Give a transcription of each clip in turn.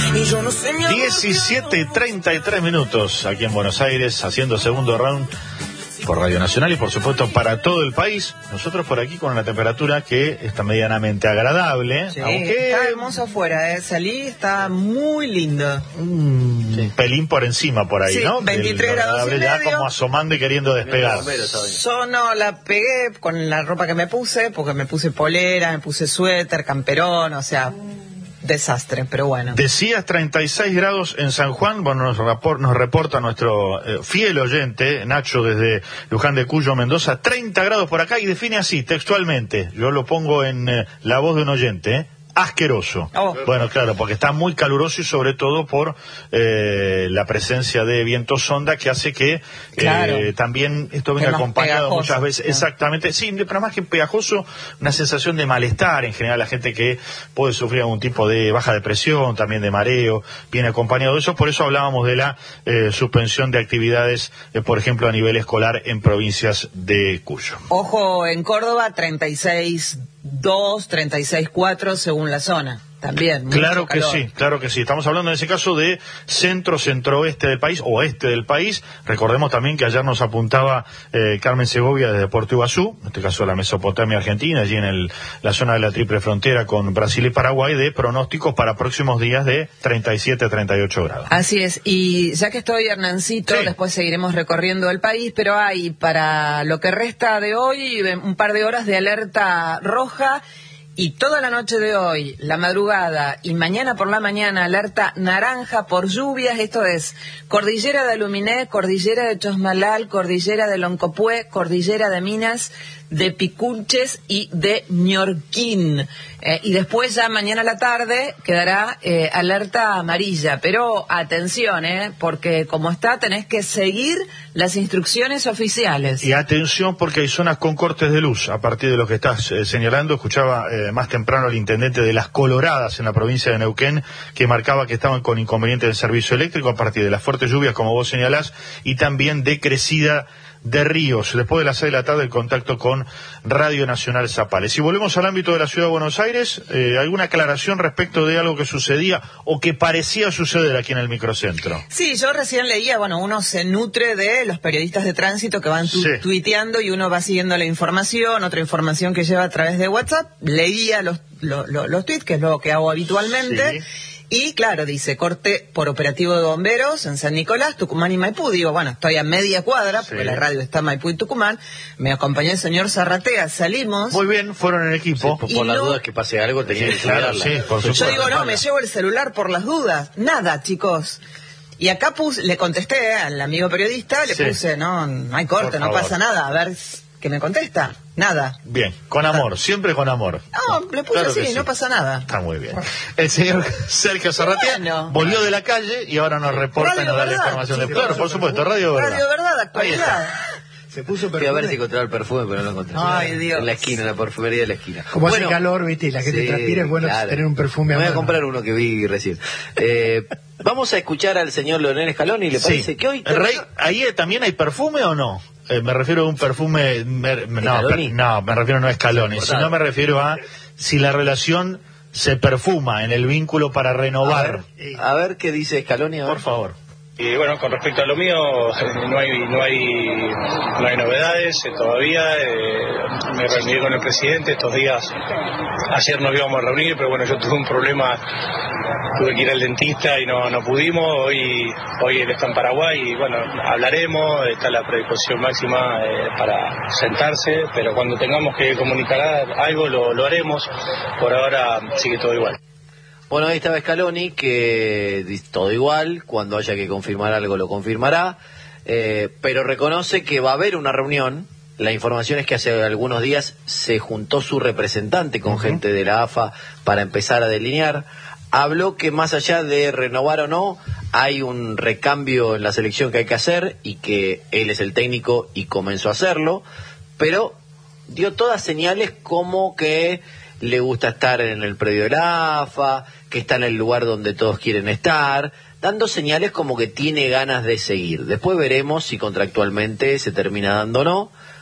Y yo no sé, 17:33 minutos aquí en Buenos Aires, haciendo segundo round por Radio Nacional y por supuesto para todo el país. Nosotros por aquí con una temperatura que está medianamente agradable, Sí, aunque está hermoso afuera, salí, está muy lindo. un pelín por encima por ahí, Sí, ¿no? 23 grados y ya medio. como asomando y queriendo despegar. Yo no la pegué con la ropa que me puse, porque me puse polera, me puse suéter, camperón, o sea, desastre, pero bueno. Decías 36 grados en San Juan. Bueno, nos reporta nuestro fiel oyente, Nacho, desde Luján de Cuyo, Mendoza. 30 grados por acá y define así, textualmente. Yo lo pongo en la voz de un oyente, asqueroso. Oh. Bueno, claro, porque está muy caluroso y sobre todo por la presencia de viento sonda que hace que Claro. también esto venga Es más acompañado pegajoso, muchas veces. ¿no? Exactamente, sí, pero más que pegajoso, una sensación de malestar en general. La gente que puede sufrir algún tipo de baja de presión, también de mareo, viene acompañado de eso. Por eso hablábamos de la suspensión de actividades, por ejemplo, a nivel escolar en provincias de Cuyo. Ojo, en Córdoba, 36,2, 36,4 según la zona. También, mucho Claro que calor. sí, claro que sí. Estamos hablando en ese caso de centro-centroeste del país, oeste del país. Recordemos también que ayer nos apuntaba Carmen Segovia desde Puerto Iguazú, en este caso la Mesopotamia Argentina, allí en la zona de la triple frontera con Brasil y Paraguay, de pronósticos para próximos días de 37 a 38 grados. Así es, y ya que estoy, Hernancito, Sí. después seguiremos recorriendo el país, pero hay para lo que resta de hoy un par de horas de alerta roja. Y toda la noche de hoy, la madrugada y mañana por la mañana, alerta naranja por lluvias. Esto es Cordillera de Aluminé, Cordillera de Chosmalal, Cordillera de Loncopué, Cordillera de Minas, de Picunches y de Ñorquín. Y después ya mañana a la tarde quedará alerta amarilla. Pero atención, porque como está, tenés que seguir las instrucciones oficiales. Y atención porque hay zonas con cortes de luz. A partir de lo que estás señalando, escuchaba más temprano al intendente de Las Coloradas en la provincia de Neuquén, que marcaba que estaban con inconveniente del servicio eléctrico a partir de las fuertes lluvias, como vos señalás, y también de crecida de ríos. Después de las 6 de la tarde, el contacto con Radio Nacional Zapales. Si volvemos al ámbito de la Ciudad de Buenos Aires, ¿alguna aclaración respecto de algo que sucedía o que parecía suceder aquí en el microcentro? Sí, yo recién leía, uno se nutre de los periodistas de tránsito que van tuiteando y uno va siguiendo la información, otra información que lleva a través de WhatsApp, leía los tweets, que es lo que hago habitualmente. Sí. Y claro, dice, corte por operativo de bomberos en San Nicolás, Tucumán y Maipú. Digo, bueno, estoy a media cuadra, porque la radio está en Maipú y Tucumán. Me acompañó el señor Zarratea, salimos. Muy bien, fueron en equipo. Sí, por las dudas que pase algo, tenía que cuidarla. Sí, por supuesto. Yo digo, no, me llevo el celular por las dudas. Nada, chicos. Y acá le contesté al amigo periodista, le puse, no hay corte, no pasa nada, a ver qué me contesta. Nada. Bien, con amor, siempre con amor. No, le puse claro así, sí. No pasa nada. Está muy bien. El señor Sergio Zarratea volvió de la calle y ahora nos reporta y nos da la información. Claro, por supuesto, Radio Verdad. Radio Verdad, actualidad. Se puso perfume. Fui a ver si encontraba el perfume, pero no lo encontré. Ay, Dios. En la esquina, en la perfumería de la esquina. Como hace calor, viste, y la gente transpira, es bueno tener un perfume. Me voy a comprar uno que vi recién. Vamos a escuchar al señor Leonel Scaloni, ¿le parece que hoy... ¿Ahí también hay perfume o no? Me refiero a un perfume... me refiero no a Scaloni, sino me refiero a si la relación se perfuma en el vínculo para renovar. A ver qué dice Scaloni. Por favor. Y bueno, con respecto a lo mío, no hay novedades todavía. Me reuní con el presidente estos días. Ayer nos íbamos a reunir, pero bueno, yo tuve un problema, tuve que ir al dentista y no pudimos. Hoy él está en Paraguay y bueno, hablaremos, está la predisposición máxima para sentarse, pero cuando tengamos que comunicar algo lo haremos. Por ahora sigue todo igual. Bueno, ahí estaba Scaloni, que todo igual, cuando haya que confirmar algo lo confirmará, pero reconoce que va a haber una reunión. La información es que hace algunos días se juntó su representante con gente de la AFA para empezar a delinear. Habló que más allá de renovar o no, hay un recambio en la selección que hay que hacer y que él es el técnico y comenzó a hacerlo, pero dio todas señales como que le gusta estar en el predio de la AFA, que está en el lugar donde todos quieren estar, dando señales como que tiene ganas de seguir. Después veremos si contractualmente se termina dando o no.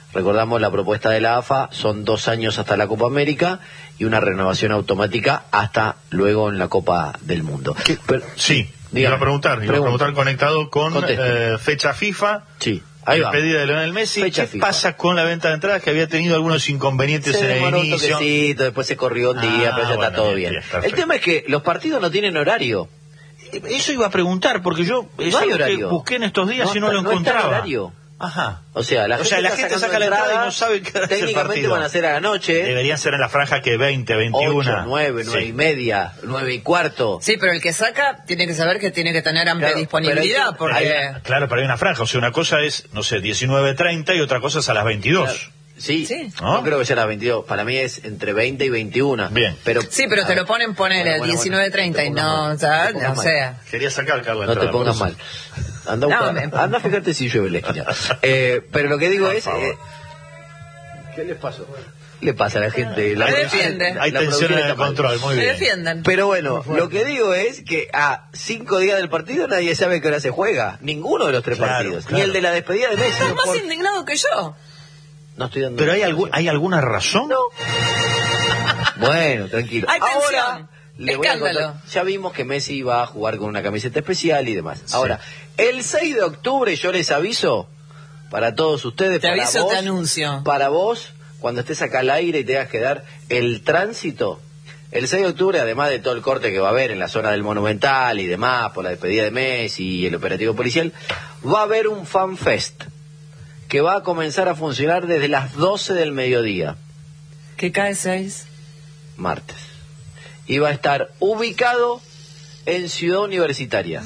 Recordamos la propuesta de la AFA, son 2 años hasta la Copa América y una renovación automática hasta luego en la Copa del Mundo. Sí, iba a preguntar conectado con fecha FIFA. Sí. Ahí va. Despedida de Lionel Messi. ¿Qué pasa con la venta de entradas? Que había tenido algunos inconvenientes en el inicio. Después se corrió un día, pero ya está todo bien. El tema es que los partidos no tienen horario. Eso iba a preguntar, porque yo no hay horario. Busqué en estos días y no lo encontraba. No está horario. Ajá. O sea, la gente saca la entrada y no sabe qué hora es el técnicamente partido. van a ser a la noche. Deberían ser en la franja que 20, 21. 8, 9, 9 y media, 9 y cuarto. Sí, pero el que saca tiene que saber que tiene que tener amplia disponibilidad. Pero hay una franja. O sea, una cosa es, no sé, 19:30 y otra cosa es a las 22. Claro. Sí, ¿no? Creo que sea a las 22. Para mí es entre 20 y 21. Bien. Pero, pero te lo ponen 19:30 y no, ¿sabes? O sea. Quería sacar, Carlos. No te pongas mal. Anda a fijarte si llueve la esquina. Pero lo que digo es... ¿Qué les pasó? Le pasa a la gente. Se defienden. Hay tensión en el control, muy bien. Se defienden. Pero bueno, lo que digo es que a 5 días del partido nadie sabe qué hora se juega. Ninguno de los 3 partidos. Claro. Ni el de la despedida de Messi. Estás más indignado que yo. No estoy dando. ¿Pero hay alguna razón? No. Bueno, tranquilo. Hay tensión. Escándalo. Ya vimos que Messi va a jugar con una camiseta especial y demás. Sí. Ahora, el 6 de octubre yo les aviso, para todos ustedes, te aviso, te anuncio. Para vos, cuando estés acá al aire y tengas que dar el tránsito, el 6 de octubre, además de todo el corte que va a haber en la zona del Monumental y demás, por la despedida de Messi y el operativo policial, va a haber un fan fest que va a comenzar a funcionar desde las 12 del mediodía. ¿Qué cae 6? Martes. Y va a estar ubicado en Ciudad Universitaria.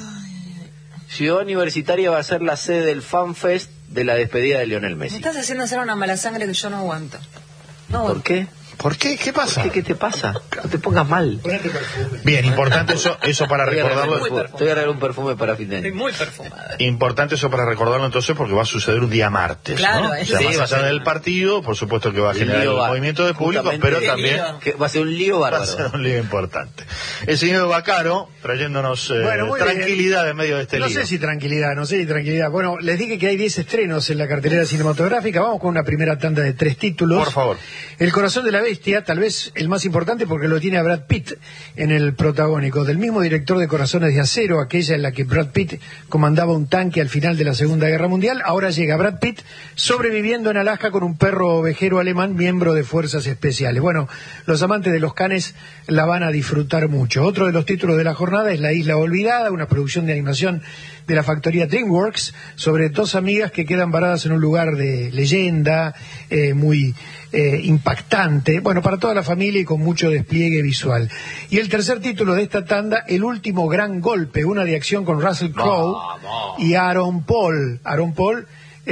Ciudad Universitaria va a ser la sede del Fan Fest de la despedida de Lionel Messi. Me estás haciendo hacer una mala sangre que yo no aguanto. ¿Por qué? ¿Por qué? ¿Qué pasa? ¿Qué te pasa? No te pongas mal. Bien, importante eso para recordarlo. Te voy a regalar un perfume para fin de año. Estoy muy perfumada. Importante eso para recordarlo entonces, porque va a suceder un día martes. Claro, ¿no? O sea, más allá del partido, por supuesto que va a generar un movimiento de público, pero también va a ser un lío bárbaro. Va a ser un lío importante. El señor Baccaro trayéndonos tranquilidad en medio de este lío. No sé si tranquilidad. Bueno, les dije que hay 10 estrenos en la cartelera cinematográfica. Vamos con una primera tanda de 3 títulos. Por favor. El corazón de la bestia, tal vez el más importante porque lo tiene a Brad Pitt en el protagónico, del mismo director de Corazones de Acero, aquella en la que Brad Pitt comandaba un tanque al final de la Segunda Guerra Mundial. Ahora llega Brad Pitt sobreviviendo en Alaska con un perro ovejero alemán, miembro de Fuerzas Especiales. Bueno, los amantes de los canes la van a disfrutar mucho. Otro de los títulos de la jornada es La Isla Olvidada, una producción de animación de la factoría DreamWorks sobre 2 amigas que quedan varadas en un lugar de leyenda, muy impactante, bueno, para toda la familia y con mucho despliegue visual. Y el tercer título de esta tanda, El último gran golpe, una de acción con Russell Crowe y Aaron Paul. Aaron Paul,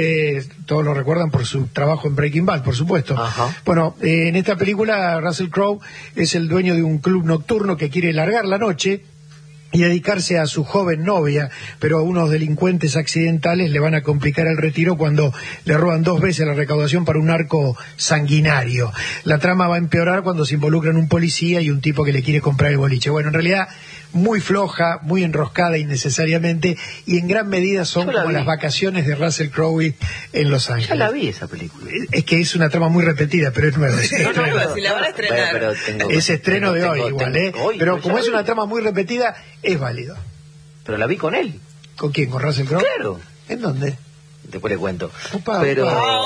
todos lo recuerdan por su trabajo en Breaking Bad, por supuesto. Ajá. Bueno, en esta película Russell Crowe es el dueño de un club nocturno que quiere largar la noche y dedicarse a su joven novia, pero unos delincuentes accidentales le van a complicar el retiro cuando le roban 2 veces la recaudación para un narco sanguinario. La trama va a empeorar cuando se involucran un policía y un tipo que le quiere comprar el boliche. Bueno, en realidad muy floja, muy enroscada innecesariamente, y en gran medida son como las vacaciones de Russell Crowe en Los Ángeles. Ya la vi esa película. Es que es una trama muy repetida, pero es nueva. No, si la van a estrenar. Es estreno de hoy igual, hoy, pero como es una trama muy repetida, es válido. Pero la vi con él. ¿Con quién? ¿Con Russell Crowe? Claro. ¿En dónde? Después le cuento. Opa, pero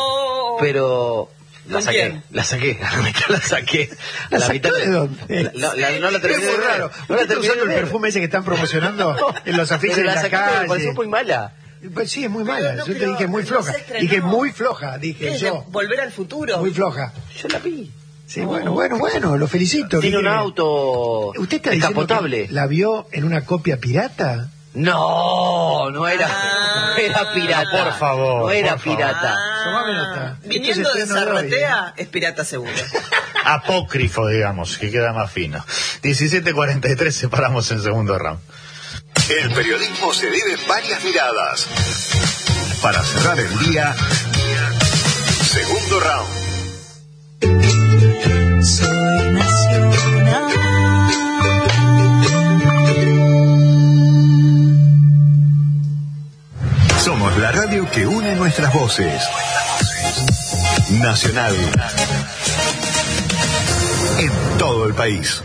¿Con quién? La saqué. A la mitad la saqué. ¿La sacó de dónde? No la terminé de ver. Raro. ¿No está usando el perfume ese que están promocionando en los afiches de la calle? Me pareció muy mala. Pues sí, es muy mala. Yo te dije muy floja. Dije muy floja, dije yo. ¿Volver al futuro? Muy floja. Yo la vi. Sí, bueno, lo felicito. Tiene un auto ¿Usted está descapotable. ¿La vio en una copia pirata? No era pirata. Por favor. No era pirata. Viniendo de Zarratea, es pirata seguro. Apócrifo, digamos, que queda más fino. 17:43, separamos en segundo round. El periodismo se vive en varias miradas. Para cerrar el día, segundo round. Soy nacional. Somos la radio que une nuestras voces. Nacional. En todo el país.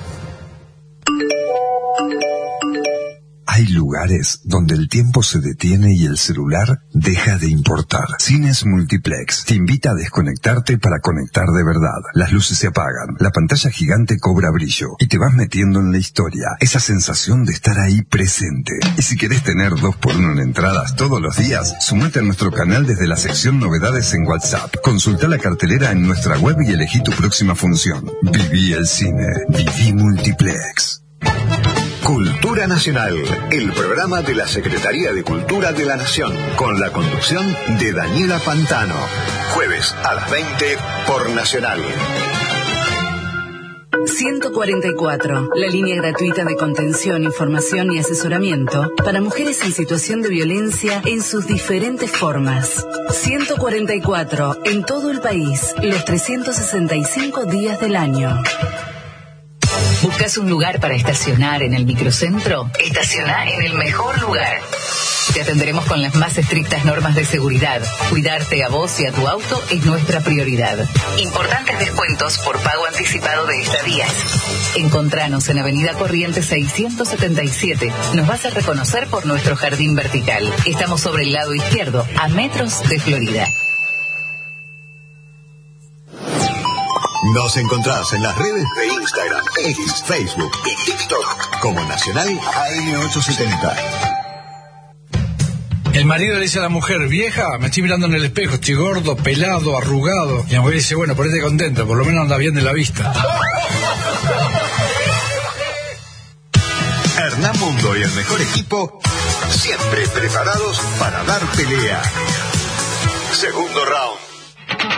Hay lugares donde el tiempo se detiene y el celular deja de importar. Cines Multiplex te invita a desconectarte para conectar de verdad. Las luces se apagan, la pantalla gigante cobra brillo y te vas metiendo en la historia. Esa sensación de estar ahí presente. Y si querés tener 2x1 en entradas todos los días, sumate a nuestro canal desde la sección novedades en WhatsApp. Consulta la cartelera en nuestra web y elegí tu próxima función. Viví el cine. Viví Multiplex. Cultura Nacional, el programa de la Secretaría de Cultura de la Nación, con la conducción de Daniela Pantano. Jueves a las 20 por Nacional. 144, la línea gratuita de contención, información y asesoramiento para mujeres en situación de violencia en sus diferentes formas. 144, en todo el país, los 365 días del año. ¿Buscas un lugar para estacionar en el microcentro? Estaciona en el mejor lugar. Te atenderemos con las más estrictas normas de seguridad. Cuidarte a vos y a tu auto es nuestra prioridad. Importantes descuentos por pago anticipado de estadías. Encontranos en Avenida Corrientes 677. Nos vas a reconocer por nuestro jardín vertical. Estamos sobre el lado izquierdo, a metros de Florida. Nos encontrás en las redes de Instagram, X, Facebook y TikTok como Nacional AM870. El marido le dice a la mujer: vieja, me estoy mirando en el espejo, estoy gordo, pelado, arrugado. Y la mujer dice: bueno, ponete contenta, por lo menos anda bien de la vista. Hernán Mundo y el mejor equipo, siempre preparados para dar pelea. Segundo round.